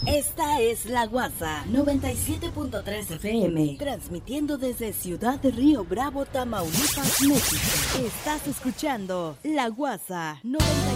Esta es La Guasa 97.3 FM, transmitiendo desde Ciudad de Río Bravo, Tamaulipas, México. Estás escuchando La Guasa 97.